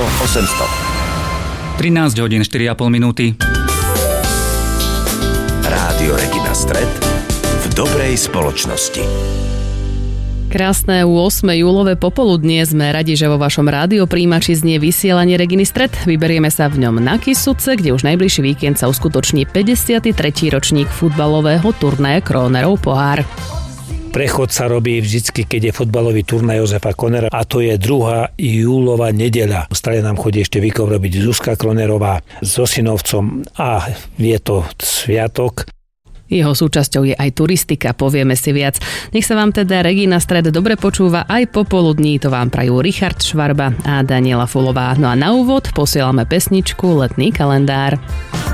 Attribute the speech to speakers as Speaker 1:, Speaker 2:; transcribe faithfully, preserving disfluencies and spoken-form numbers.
Speaker 1: osemsto.
Speaker 2: trinásť hodín štyri a pol minúty.
Speaker 1: Rádio Regina Stred v dobrej spoločnosti.
Speaker 3: Krásne ôsme júlové popoludnie, sme radi, že vo vašom rádiopríjimači znie vysielanie Reginy Stred. Vyberieme sa v ňom na Kysuce, kde už najbližší víkend sa uskutoční päťdesiaty tretí ročník futbalového turnaja Kronerov pohár.
Speaker 4: Prechod sa robí vždycky, keď je futbalový turnaj Jozefa Konera, a to je druhá júlová nedeľa. Stále nám chodí ešte výkon robiť Zuzka Kronerová so synovcom a je to sviatok.
Speaker 3: Jeho súčasťou je aj turistika, povieme si viac. Nech sa vám teda Regina Stred dobre počúva aj popoludní, to vám prajú Richard Švarba a Daniela Fulová. No a na úvod posielame pesničku Letný kalendár.